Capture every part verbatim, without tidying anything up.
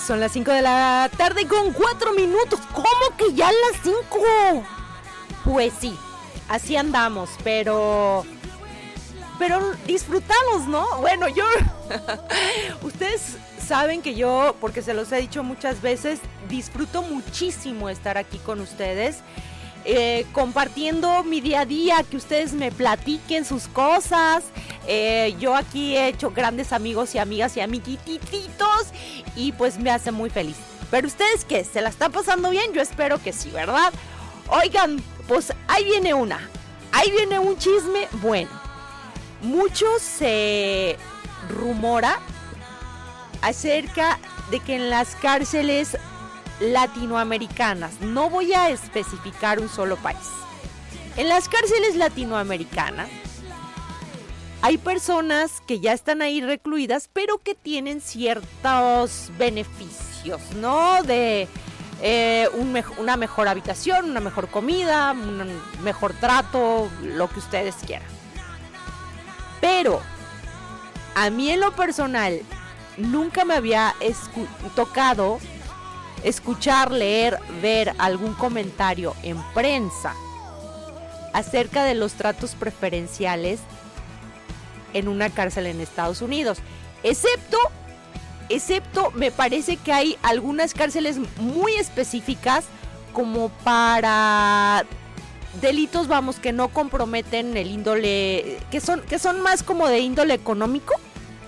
Son las cinco de la tarde con cuatro minutos. ¿Cómo que ya las cinco? Pues sí, así andamos, pero... Pero disfrutamos, ¿no? Bueno, yo... Ustedes saben que yo, porque se los he dicho muchas veces, disfruto muchísimo estar aquí con ustedes. Eh, compartiendo mi día a día, que ustedes me platiquen sus cosas. Eh, yo aquí he hecho grandes amigos y amigas y amiguititos y pues me hace muy feliz. Pero ustedes, ¿qué? ¿Se la están pasando bien? Yo espero que sí, ¿verdad? Oigan, pues ahí viene una. Ahí viene un chisme bueno. Mucho se rumora acerca de que en las cárceles latinoamericanas, no voy a especificar un solo país, en las cárceles latinoamericanas hay personas que ya están ahí recluidas, pero que tienen ciertos beneficios, ¿no? De eh, un me- una mejor habitación, una mejor comida, un mejor trato, lo que ustedes quieran. Pero a mí en lo personal nunca me había escu- tocado escuchar, leer, ver algún comentario en prensa acerca de los tratos preferenciales en una cárcel en Estados Unidos. Excepto, excepto, me parece que hay algunas cárceles muy específicas como para delitos, vamos, que no comprometen el índole, que son, que son más como de índole económico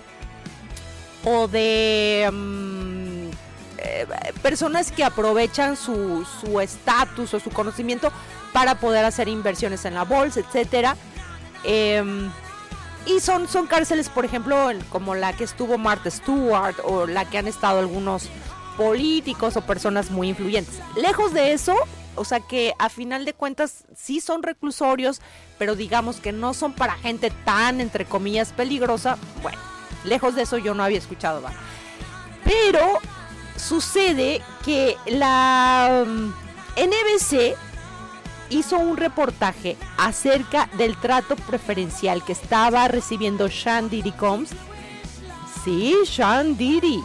o de... Um, Eh, personas que aprovechan su su estatus o su conocimiento para poder hacer inversiones en la bolsa, etcétera. Eh, y son, son cárceles, por ejemplo, como la que estuvo Martha Stewart o la que han estado algunos políticos o personas muy influyentes. Lejos de eso, o sea que a final de cuentas sí son reclusorios, pero digamos que no son para gente tan, entre comillas, peligrosa. Bueno, lejos de eso yo no había escuchado nada. Pero sucede que la um, N B C hizo un reportaje acerca del trato preferencial que estaba recibiendo Sean Diddy Combs. Sí, Sean Diddy.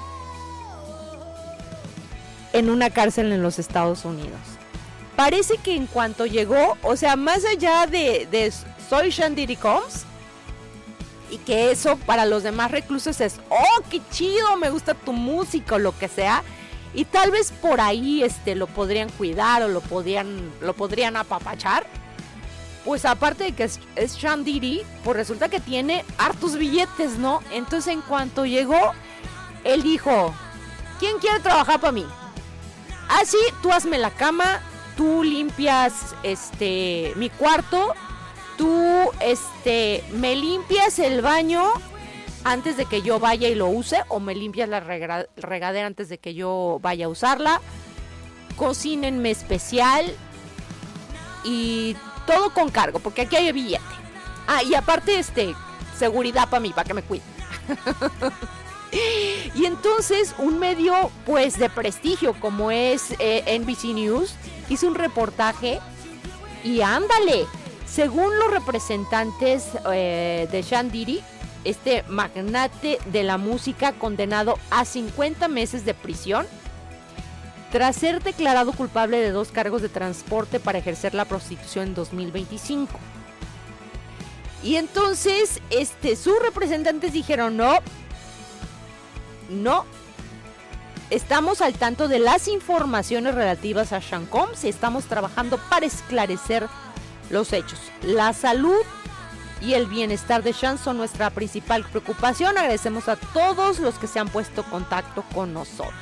En una cárcel en los Estados Unidos. Parece que en cuanto llegó, o sea, más allá de, de soy Sean Diddy Combs, y que eso para los demás reclusos es, oh, qué chido, me gusta tu música o lo que sea, y tal vez por ahí este, lo podrían cuidar o lo podrían, lo podrían apapachar. Pues aparte de que es, es Sean Diddy, pues resulta que tiene hartos billetes, ¿no? Entonces en cuanto llegó, él dijo, ¿quién quiere trabajar para mí? Ah, sí, tú hazme la cama, tú limpias este mi cuarto, tú este me limpias el baño antes de que yo vaya y lo use, o me limpias la rega- regadera antes de que yo vaya a usarla, cocínenme especial y todo con cargo, porque aquí hay billete. Ah, y aparte este seguridad para mí, para que me cuide. Y entonces un medio pues de prestigio como es eh, N B C News hizo un reportaje y ándale, según los representantes eh, de Sean Diddy, este magnate de la música condenado a cincuenta meses de prisión tras ser declarado culpable de dos cargos de transporte para ejercer la prostitución en dos mil veinticinco. Y entonces este, sus representantes dijeron no, no, estamos al tanto de las informaciones relativas a Sean Combs y estamos trabajando para esclarecer los hechos. La salud y el bienestar de Sean son nuestra principal preocupación. Agradecemos a todos los que se han puesto en contacto con nosotros.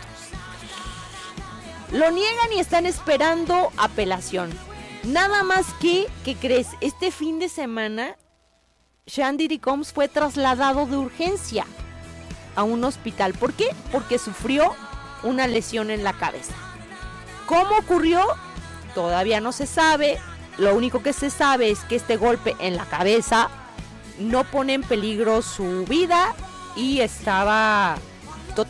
Lo niegan y están esperando apelación. Nada más que, ¿qué crees? Este fin de semana, Sean Diddy Combs fue trasladado de urgencia a un hospital. ¿Por qué? Porque sufrió una lesión en la cabeza. ¿Cómo ocurrió? Todavía no se sabe. Lo único que se sabe es que este golpe en la cabeza no pone en peligro su vida y estaba